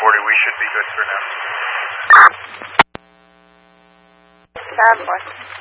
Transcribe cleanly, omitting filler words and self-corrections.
we should be good for now. Bad boy.